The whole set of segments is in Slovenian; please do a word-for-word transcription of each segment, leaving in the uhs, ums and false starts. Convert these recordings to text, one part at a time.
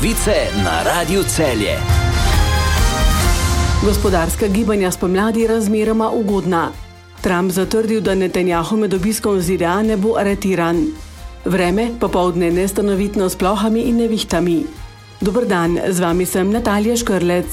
Novice na Radiu Celje. Gospodarska gibanja spomladi razmeroma ugodna. Trump zatrdil, da Netanjahu med obiskom v Z D A ne bo aretiran. Vreme popoldne nestanovitno s plohami in nevihtami. Dober dan, z vami sem Natalija Škrlec.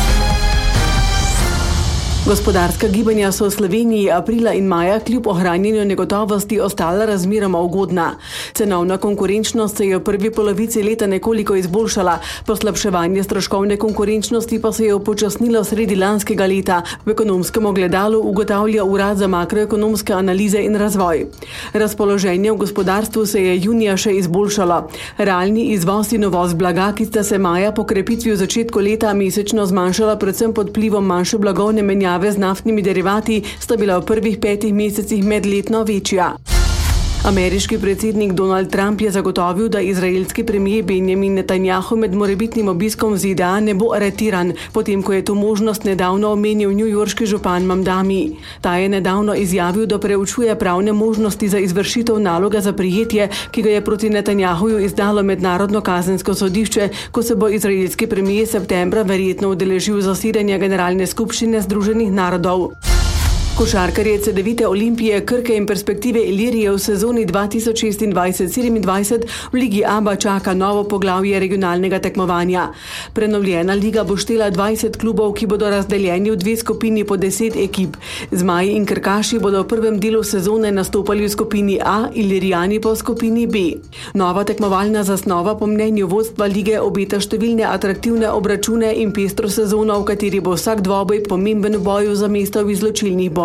Gospodarska gibanja so v Sloveniji aprila in maja kljub ohranjanju negotovosti ostala razmeroma ugodna. Cenovna konkurenčnost se je v prvi polovici leta nekoliko izboljšala, poslabševanje stroškovne konkurenčnosti pa se je upočasnilo sredi lanskega leta, v ekonomskem ogledalu ugotavlja Urad za makroekonomske analize in razvoj. Razpoloženje v gospodarstvu se je junija še izboljšalo. Realni izvoz in uvoz blaga, ki sta se maja po krepitvi v začetku leta mesečno zmanjšala predvsem pod vplivom manjše blagovne menjave z naftnimi derivati, sta bila v prvih petih mesecih medletno večja. Ameriški predsednik Donald Trump je zagotovil, da izraelski premijer Benjamin Netanjahu med morebitnim obiskom v Z D A ne bo aretiran, potem ko je to možnost nedavno omenil newyorški župan Mamdani. Ta je nedavno izjavil, da preučuje pravne možnosti za izvršitev naloga za prijetje, ki ga je proti Netanjahuju izdalo Mednarodno kazensko sodišče, ko se bo izraelski premijer septembra verjetno udeležil zasedanja Generalne skupščine Združenih narodov. Košarkarje Cedevite Olimpije, Krke in Perspektive Ilirije v sezoni dva tisoč šestindvajset sedemindvajset v Ligi Aba čaka novo poglavje regionalnega tekmovanja. Prenovljena liga bo štela dvajset klubov, ki bodo razdeljeni v dve skupini po deset ekip. Zmaji in Krkaši bodo v prvem delu sezone nastopali v skupini A, Ilirijani pa v skupini B. Nova tekmovalna zasnova po mnenju vodstva lige obeta številne atraktivne obračune in pestro sezono, v kateri bo vsak dvoboj pomemben v boju za mesto v izločilnih bojih.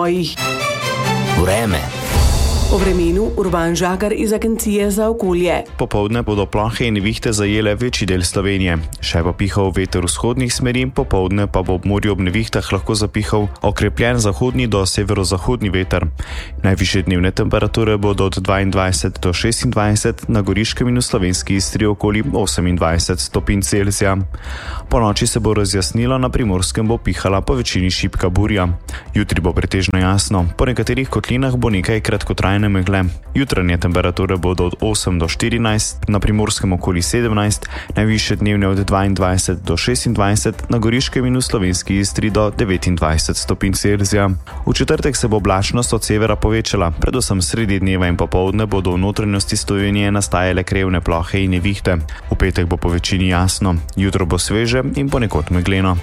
Vreme. O vremenu Urban Žagar iz Agencije za okolje. Popoldne bodo plohe in nevihte zajele večji del Slovenije. Še bo pihal veter vzhodnih smeri, popoldne pa bo ob morju ob nevihtah lahko zapihal okrepljen zahodni do severozahodni veter. Najvišje dnevne temperature bodo od dvaindvajset do šestindvajset, na Goriškem in v slovenski Istri okoli osemindvajset stopinj Celzija. Po noči se bo razjasnilo, na Primorskem bo pihala po večini šibka burja. Jutri bo pretežno jasno, po nekaterih kotlinah bo nekaj kratkotrajne megle. Jutranje temperature bodo od osem do štirinajst, na Primorskem okoli sedemnajst, najvišje dnevne od dvaindvajset do šestindvajset, na Goriškem in v slovenski Istri do devetindvajset stopinj Celzija. V četrtek se bo oblačnost od severa povečala, predvsem sredi dneva in popoldne bodo v notranjosti Slovenije nastajale krevne plohe in nevihte. V petek bo po večini jasno, jutro bo sveže in ponekod megleno.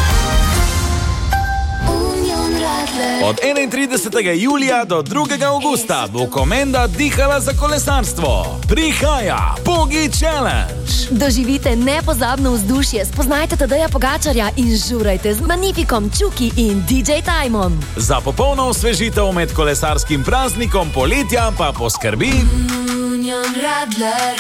Od enaintridesetega julija do drugega avgusta bo Komenda dihala za kolesarstvo. Prihaja Pogi Challenge. Doživite nepozabno vzdušje, spoznajte Tadeja Pogačarja in žurajte z Magnifikom, Čuki in D J Timom. Za popolno osvežitev med kolesarskim praznikom poletja pa poskrbi Union Radler.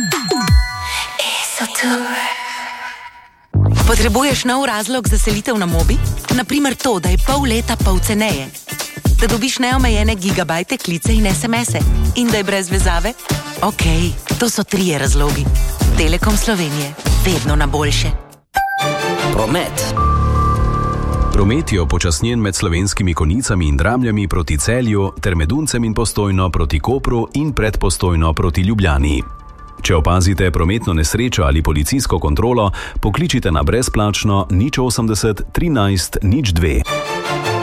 Potrebuješ nov razlog za selitev na Mobi? Naprimer to, da je pol leta pol ceneje. Da dobiš neomejene gigabajte, klice in es em ese. In da je brez vezave? Okej, to so trije razlogi. Telekom Slovenije. Vedno na boljše. Promet. Promet je upočasnjen med Slovenskimi Konjicami in Dramljami proti Celju ter med Uncem in Postojno proti Kopru in pred Postojno proti Ljubljani. Če opazite prometno nesrečo ali policijsko kontrolo, pokličite na brezplačno nič osemdeset trinajst nič dve.